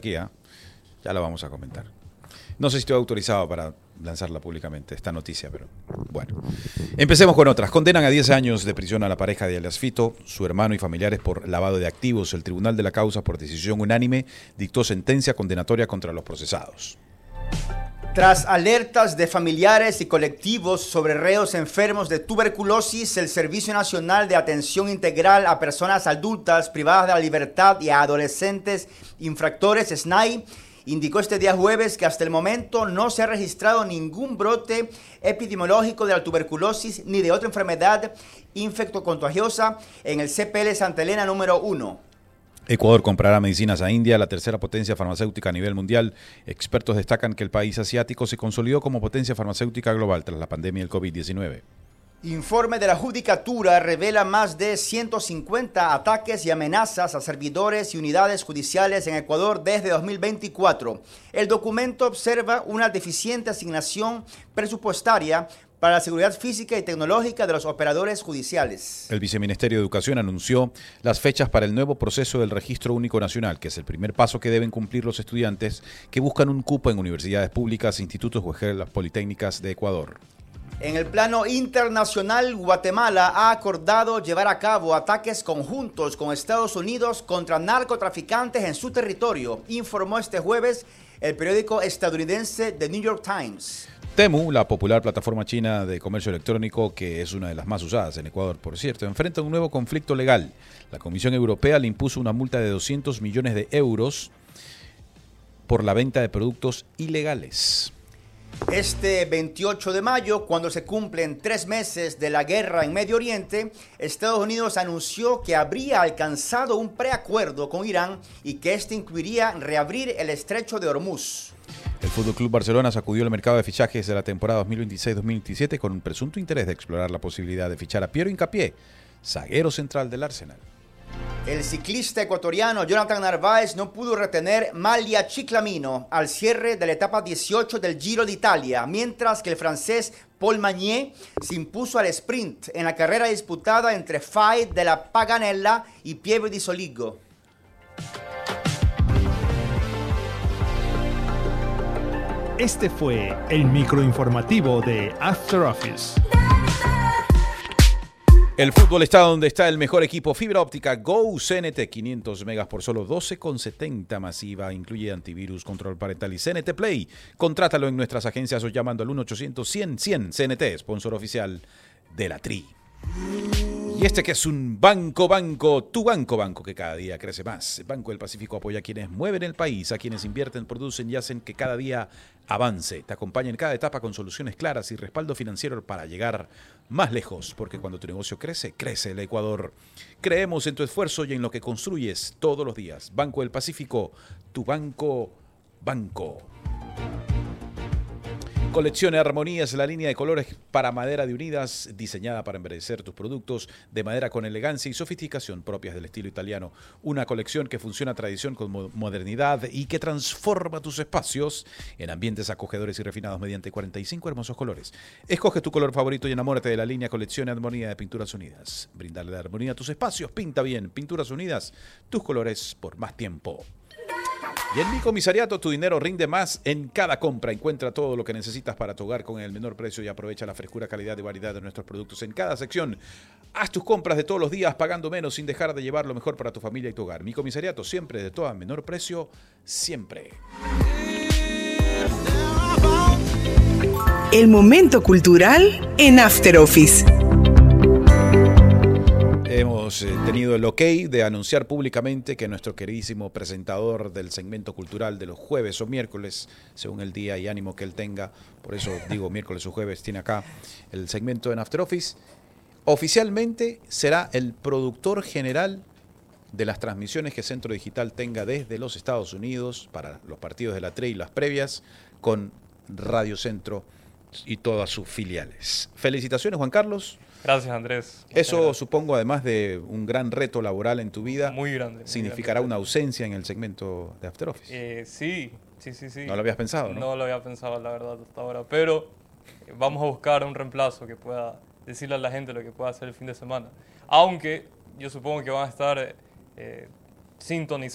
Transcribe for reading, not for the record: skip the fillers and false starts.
aquí, ¿eh? Ya la vamos a comentar. No sé si estoy autorizado para lanzarla públicamente, esta noticia, pero bueno. Empecemos con otras. Condenan a 10 años de prisión a la pareja de alias Fito, su hermano y familiares por lavado de activos. El tribunal de la causa, por decisión unánime, dictó sentencia condenatoria contra los procesados. Tras alertas de familiares y colectivos sobre reos enfermos de tuberculosis, el Servicio Nacional de Atención Integral a Personas Adultas Privadas de la Libertad y a Adolescentes Infractores, SNAI, indicó este día jueves que hasta el momento no se ha registrado ningún brote epidemiológico de la tuberculosis ni de otra enfermedad infectocontagiosa en el CPL Santa Elena número 1. Ecuador comprará medicinas a India, la tercera potencia farmacéutica a nivel mundial. Expertos destacan que el país asiático se consolidó como potencia farmacéutica global tras la pandemia del COVID-19. Informe de la Judicatura revela más de 150 ataques y amenazas a servidores y unidades judiciales en Ecuador desde 2024. El documento observa una deficiente asignación presupuestaria para la seguridad física y tecnológica de los operadores judiciales. El Viceministerio de Educación anunció las fechas para el nuevo proceso del Registro Único Nacional, que es el primer paso que deben cumplir los estudiantes que buscan un cupo en universidades públicas, institutos o escuelas politécnicas de Ecuador. En el plano internacional, Guatemala ha acordado llevar a cabo ataques conjuntos con Estados Unidos contra narcotraficantes en su territorio, informó este jueves el periódico estadounidense The New York Times. Temu, la popular plataforma china de comercio electrónico, que es una de las más usadas en Ecuador, por cierto, enfrenta un nuevo conflicto legal. La Comisión Europea le impuso una multa de 200 millones de euros por la venta de productos ilegales. Este 28 de mayo, cuando se cumplen 3 meses de la guerra en Medio Oriente, Estados Unidos anunció que habría alcanzado un preacuerdo con Irán y que este incluiría reabrir el estrecho de Hormuz. El FC Barcelona sacudió el mercado de fichajes de la temporada 2026-2027 con un presunto interés de explorar la posibilidad de fichar a Piero Hincapié, zaguero central del Arsenal. El ciclista ecuatoriano Jonathan Narváez no pudo retener Maglia Ciclamino al cierre de la etapa 18 del Giro de Italia, mientras que el francés Paul Magnier se impuso al sprint en la carrera disputada entre Fai de la Paganella y Pieve di Soligo. Este fue el microinformativo de After Office. El fútbol está donde está el mejor equipo. Fibra óptica Go CNT, 500 megas por solo 12,70 masiva. Incluye antivirus, control parental y CNT Play. Contrátalo en nuestras agencias o llamando al 1-800-100-100 CNT, sponsor oficial de la TRI. Y este que es un banco, tu banco que cada día crece más. Banco del Pacífico apoya a quienes mueven el país, a quienes invierten, producen y hacen que cada día avance. Te acompaña en cada etapa con soluciones claras y respaldo financiero para llegar más lejos, porque cuando tu negocio crece, crece el Ecuador. Creemos en tu esfuerzo y en lo que construyes todos los días. Banco del Pacífico, tu banco. Coleccione Armonías, la línea de colores para madera de Unidas, diseñada para embellecer tus productos de madera con elegancia y sofisticación propias del estilo italiano. Una colección que fusiona tradición con modernidad y que transforma tus espacios en ambientes acogedores y refinados mediante 45 hermosos colores. Escoge tu color favorito y enamórate de la línea Coleccione Armonía de Pinturas Unidas. Brindarle armonía a tus espacios. Pinta bien. Pinturas Unidas, tus colores por más tiempo. Y en Mi Comisariato tu dinero rinde más en cada compra. Encuentra todo lo que necesitas para tu hogar con el menor precio y aprovecha la frescura, calidad y variedad de nuestros productos en cada sección. Haz tus compras de todos los días pagando menos sin dejar de llevar lo mejor para tu familia y tu hogar. Mi Comisariato, siempre de todo a menor precio, siempre. El momento cultural en After Office. Hemos tenido el ok de anunciar públicamente que nuestro queridísimo presentador del segmento cultural de los jueves o miércoles, según el día y ánimo que él tenga, por eso digo miércoles o jueves, tiene acá el segmento en After Office, oficialmente será el productor general de las transmisiones que Centro Digital tenga desde los Estados Unidos para los partidos de la TRI y las previas con Radio Centro y todas sus filiales. Felicitaciones, Juan Carlos. Gracias, Andrés. Eso gracias. Supongo, además de un gran reto laboral en tu vida, Muy grande. significará una ausencia en el segmento de After Office. Sí. No lo habías pensado, ¿no? No lo había pensado, la verdad, hasta ahora. Pero vamos a buscar un reemplazo que pueda decirle a la gente lo que pueda hacer el fin de semana. Aunque yo supongo que van a estar sintonizados